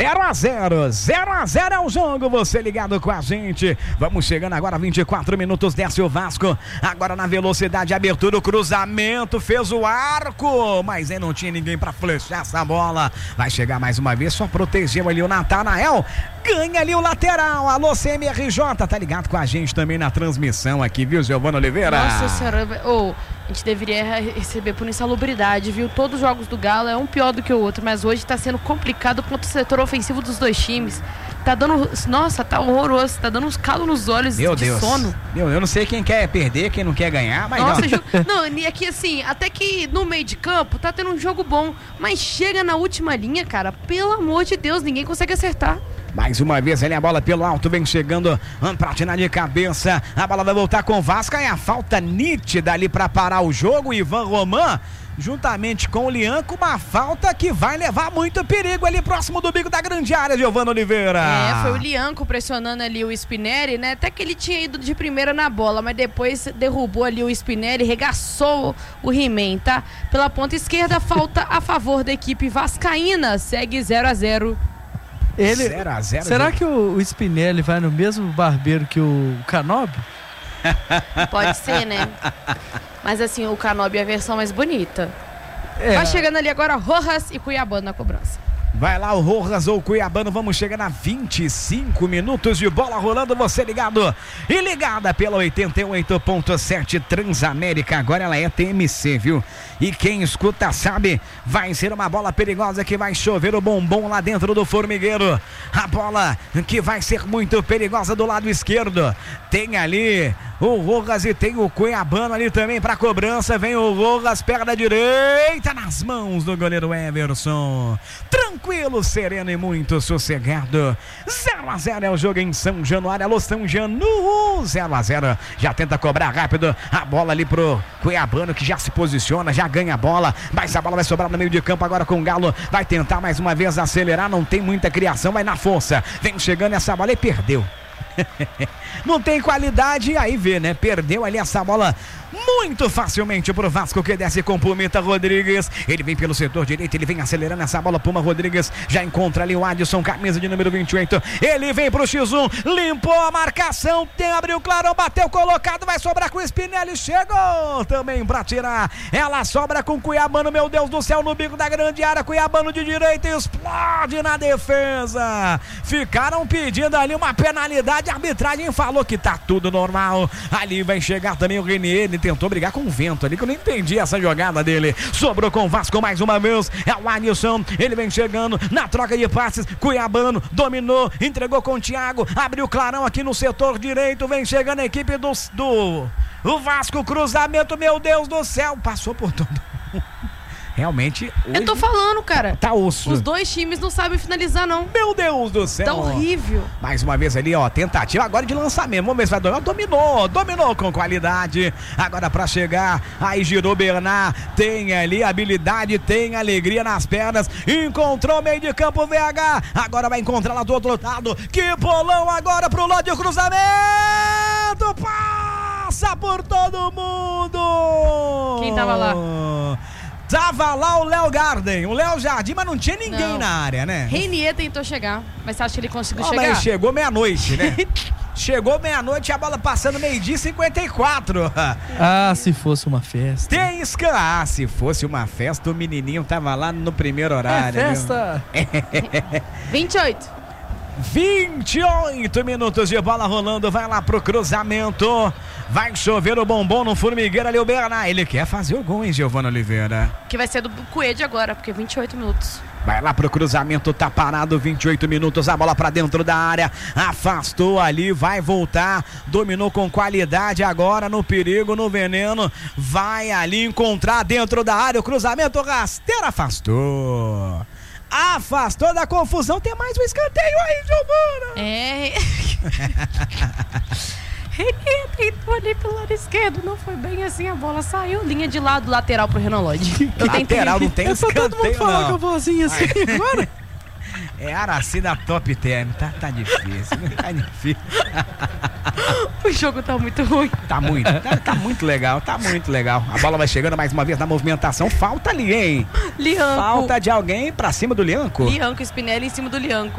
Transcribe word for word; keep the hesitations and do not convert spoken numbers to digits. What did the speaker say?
zero a zero, zero a zero é o jogo, você ligado com a gente. Vamos chegando agora, vinte e quatro minutos, desce o Vasco. Agora na velocidade, abertura, o cruzamento, fez o arco, mas aí não tinha ninguém pra flechar essa bola. Vai chegar mais uma vez, só protegeu ali o Natanael. Ganha ali o lateral. Alô, C M R J, tá ligado com a gente também na transmissão aqui, viu, Giovana Oliveira? Nossa senhora, oh, a gente deveria receber por insalubridade, viu? Todos os jogos do Galo é um pior do que o outro, mas hoje tá sendo complicado contra o setor ofensivo dos dois times. Tá dando, nossa, tá horroroso, tá dando uns calos nos olhos Meu de Deus. sono. Meu, eu não sei quem quer perder, quem não quer ganhar, mas nossa, não. Ju, não, e aqui assim, até que no meio de campo tá tendo um jogo bom, mas chega na última linha, cara, pelo amor de Deus, ninguém consegue acertar. Mais uma vez, ele a bola pelo alto, vem chegando pra tirar de cabeça. A bola vai voltar com o Vasco. E a falta nítida ali pra parar o jogo. Ivan Roman, juntamente com o Lianco, uma falta que vai levar muito perigo ali próximo do bico da grande área, Giovana Oliveira. É, foi o Lianco pressionando ali o Spinelli, né? Até que ele tinha ido de primeira na bola, mas depois derrubou ali o Spinelli, regaçou o He-Man, tá? Pela ponta esquerda, falta a favor da equipe vascaína. Segue zero a zero. Ele, zero a zero, será gente. que o, o Spinelli vai no mesmo barbeiro que o Canobi? Pode ser, né? Mas assim, o Canobi é a versão mais bonita. É. Vai chegando ali agora Rojas e Cuiabano na cobrança. Vai lá o Rojas ou o Cuiabano, vamos chegar a vinte e cinco minutos de bola rolando, você ligado e ligada pela oitenta e oito ponto sete Transamérica, agora ela é T M C, viu? E quem escuta sabe, vai ser uma bola perigosa que vai chover o bombom lá dentro do formigueiro. A bola que vai ser muito perigosa do lado esquerdo, tem ali o Rojas e tem o Cuiabano ali também para cobrança, vem o Rojas, perna direita nas mãos do goleiro Everson. Tranquilo, sereno e muito sossegado. zero a zero é o jogo em São Januário. Alô, São Janu, zero a zero. Já tenta cobrar rápido a bola ali pro Cuiabano, que já se posiciona, já ganha a bola, mas a bola vai sobrar no meio de campo agora com o Galo. Vai tentar mais uma vez acelerar, não tem muita criação, vai na força. Vem chegando essa bola e perdeu. Não tem qualidade, aí vê, né? Perdeu ali essa bola muito facilmente pro Vasco, que desce com Pumita Rodrigues. Ele vem pelo setor direito, ele vem acelerando essa bola. Puma Rodrigues já encontra ali o Adson, camisa de número vinte e oito. Ele vem pro X um, limpou a marcação, tem, abriu clarão, bateu colocado, vai sobrar com o Spinelli, chegou também pra tirar. Ela sobra com o Cuiabano, meu Deus do céu, no bico da grande área. Cuiabano de direita, explode na defesa. Ficaram pedindo ali uma penalidade, a arbitragem falou que tá tudo normal. Ali vai chegar também o Renier, ele tentou brigar com o vento ali, que eu não entendi essa jogada dele. Sobrou com o Vasco mais uma vez, é o Adson, ele vem chegando na troca de passes. Cuiabano dominou, entregou com o Thiago, abriu clarão aqui no setor direito, vem chegando a equipe do, do o Vasco, cruzamento, meu Deus do céu, passou por todo mundo. Realmente, eu tô falando, cara. Tá osso. Os dois times não sabem finalizar, não. Meu Deus do céu. Tá horrível. Mais uma vez ali, ó, tentativa agora de lançamento. Vamos ver se vai dominar. Dominou, dominou com qualidade. Agora pra chegar, aí girou Bernard. Tem ali habilidade, tem alegria nas pernas. Encontrou meio de campo V H. Agora vai encontrar lá do outro lado. Que bolão agora pro lado de cruzamento. Passa por todo mundo. Quem tava lá? Tava lá o Léo Garden, o Léo Jardim, mas não tinha ninguém não. na área, né? Renier tentou chegar, mas você acha que ele conseguiu oh, chegar? Mas chegou meia-noite, né? Chegou meia-noite, a bola passando meio-dia e cinquenta e quatro. Ah, se fosse uma festa. Tem esca... Ah, se fosse uma festa, o menininho tava lá no primeiro horário. É festa. vinte e oito. vinte e oito minutos de bola rolando, vai lá pro cruzamento, vai chover o bombom no formigueiro ali o Bernard, ele quer fazer o gol, hein, Giovana Oliveira? Que vai ser do Coelho agora, porque vinte e oito minutos. Vai lá pro cruzamento, tá parado, vinte e oito minutos, a bola pra dentro da área, afastou ali, vai voltar, dominou com qualidade agora no perigo, no veneno, vai ali encontrar dentro da área, o cruzamento rasteiro, afastou. Afastou da confusão, tem mais um escanteio aí, Giovana. É. Renier tentou ali pelo lado esquerdo, não foi bem assim, a bola saiu, linha de lado, lateral pro Renan Lodge. Lateral, não tem é só escanteio, todo mundo falar não. com a vozinha assim agora. É Araci da Top Term, tá, tá difícil, tá difícil. O jogo tá muito ruim. Tá muito, tá, tá muito legal, tá muito legal. A bola vai chegando mais uma vez na movimentação, falta ali, hein? Lianco. Falta de alguém pra cima do Lianco. Lianco, Spinelli em cima do Lianco.